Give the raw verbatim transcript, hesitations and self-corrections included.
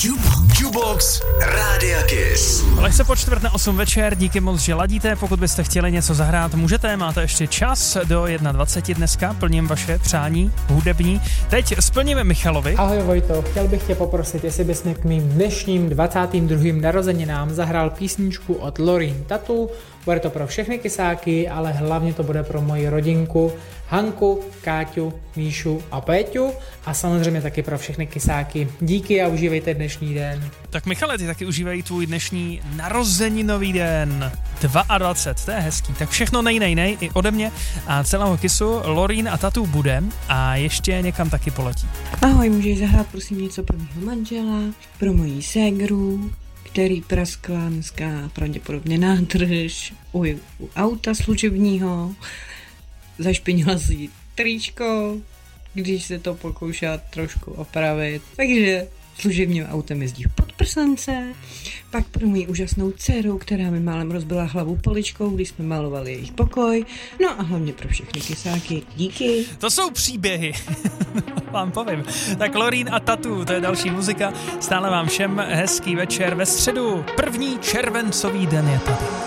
Jukebox Rádia Kiss. Lehce po čtvrt na osm večer, díky moc, že ladíte. Pokud byste chtěli něco zahrát, můžete, máte ještě čas do dvacet jedna dneska, plním vaše přání hudební. Teď splníme Michalovi. Ahoj Vojto, chtěl bych tě poprosit, jestli bys mi k mým dnešním dvacátým druhým narozeninám zahrál písničku od Lorin Tattoo. Bude to pro všechny kysáky, ale hlavně to bude pro moji rodinku Hanku, Káťu, Míšu a Péťu a samozřejmě taky pro všechny kysáky. Díky a užívejte dnešní den. Tak Michale, ty taky užívají tvůj dnešní narozeninový den. dvacet dva, to je hezký. Tak všechno nej, nej, nej, i ode mě a celého Kissu. Lorin a Tattoo bude a ještě někam taky poletí. Ahoj, můžeš zahrát prosím něco pro mýho manžela, pro mojí ségru, který praskla dneska pravděpodobně nádrž u, u auta služebního, zašpinila si tričko, když se to pokoušela trošku opravit, takže služebním autem jezdí v podprsance, pak pro moji úžasnou dceru, která mi málem rozbila hlavu poličkou, když jsme malovali jejich pokoj, no a hlavně pro všechny kysáky. Díky. To jsou příběhy, vám povím. Tak Lorin a Tattoo, to je další muzika. Stále vám všem hezký večer ve středu. První červencový den je tady.